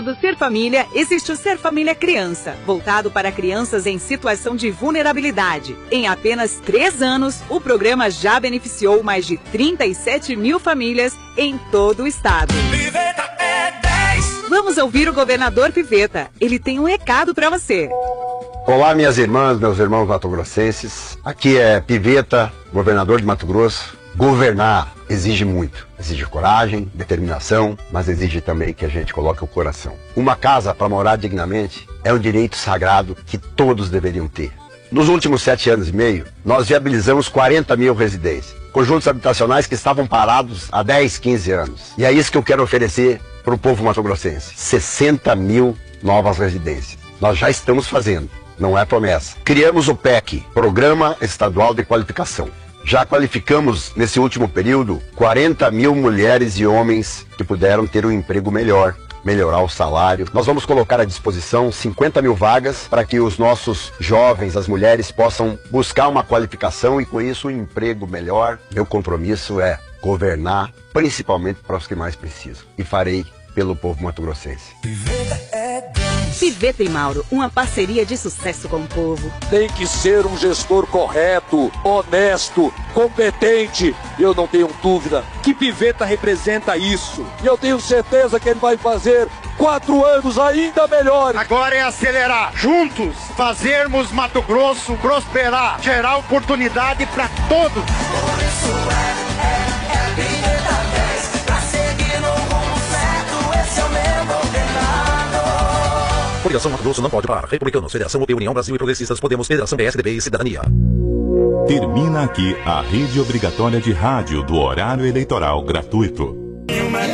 Dentro do Ser Família, existe o Ser Família Criança, voltado para crianças em situação de vulnerabilidade. Em apenas 3 anos, o programa já beneficiou mais de 37 mil famílias em todo o estado. Piveta é 10. Vamos ouvir o governador Piveta. Ele tem um recado para você. Olá, minhas irmãs, meus irmãos mato-grossenses. Aqui é Piveta, governador de Mato Grosso. Governar exige muito. Exige coragem, determinação, mas exige também que a gente coloque o coração. Uma casa para morar dignamente é um direito sagrado que todos deveriam ter. Nos últimos 7 anos e meio, nós viabilizamos 40 mil residências. Conjuntos habitacionais que estavam parados há 10, 15 anos. E é isso que eu quero oferecer para o povo mato-grossense. 60 mil novas residências. Nós já estamos fazendo, não é promessa. Criamos o PEC, Programa Estadual de Qualificação. Já qualificamos, nesse último período, 40 mil mulheres e homens que puderam ter um emprego melhor, melhorar o salário. Nós vamos colocar à disposição 50 mil vagas para que os nossos jovens, as mulheres, possam buscar uma qualificação e, com isso, um emprego melhor. Meu compromisso é governar, principalmente para os que mais precisam. E farei pelo povo mato-grossense. Piveta e Mauro, uma parceria de sucesso com o povo. Tem que ser um gestor correto, honesto, competente. Eu não tenho dúvida que Piveta representa isso. E eu tenho certeza que ele vai fazer 4 anos ainda melhores. Agora é acelerar, juntos, fazermos Mato Grosso prosperar, gerar oportunidade para todos. Por isso é Piveta 10. Pra seguir no rumo certo, esse é o meu governador. Federação Mato Grosso não pode parar. Republicanos, Federação UP, União Brasil e Progressistas, Podemos, Federação PSDB e Cidadania. Termina aqui a rede obrigatória de rádio do horário eleitoral gratuito.